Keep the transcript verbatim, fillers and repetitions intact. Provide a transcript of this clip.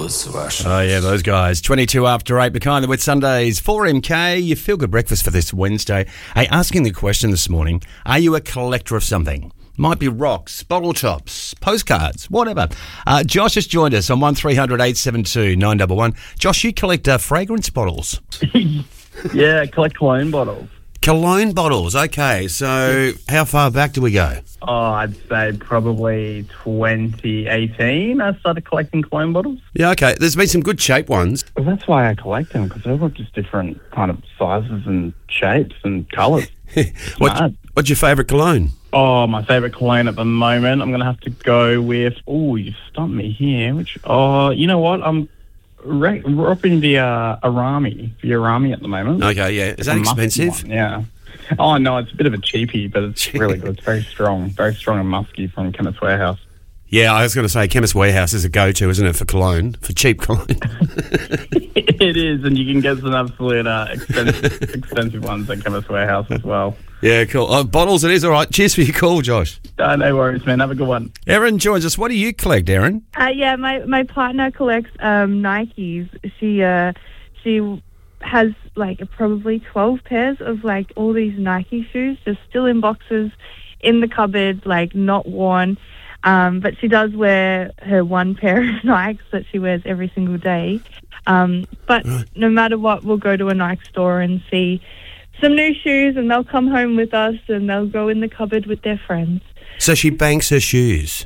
Los Russians. Oh, yeah, those guys. twenty-two after eight, Behind with Sundays. four M K, your feel-good breakfast for this Wednesday. Hey, asking the question this morning, are you a collector of something? Might be rocks, bottle tops, postcards, whatever. Uh, Josh has joined us on one three hundred eight seven two nine one one. Josh, you collect uh, fragrance bottles. Yeah, I collect cologne bottles. Cologne bottles, okay. So how far back do we go? Oh, I'd say probably twenty eighteen I started collecting cologne bottles. Yeah, okay. There's been some good shape ones. Well, that's why I collect them, because they've got just different kind of sizes and shapes and colours. what, what's your favourite cologne? Oh, my favourite cologne at the moment, I'm going to have to go with... Oh, you've stumped me here. Which? Oh, you know what? I'm re- rocking the uh, Arami, the Arami at the moment. Okay, yeah. Is that expensive? One, yeah. Oh, no, it's a bit of a cheapie, but it's really good. It's very strong, very strong and musky from Chemist Warehouse. Yeah, I was going to say Chemist Warehouse is a go-to, isn't it, for cologne, for cheap cologne? It is, and you can get some absolute uh, expensive, expensive ones at Chemist Warehouse as well. Yeah, cool. Oh, bottles it is, all right. Cheers for your call, Josh. Uh, no worries, man. Have a good one. Erin joins us. What do you collect, Erin? Uh, yeah, my, my partner collects um, Nikes. She uh, she has like probably twelve pairs of like all these Nike shoes, just still in boxes in the cupboard, like not worn. Um, but she does wear her one pair of Nikes that she wears every single day. Um, but right. No matter what, we'll go to a Nike store and see some new shoes, and they'll come home with us and they'll go in the cupboard with their friends. So she banks her shoes?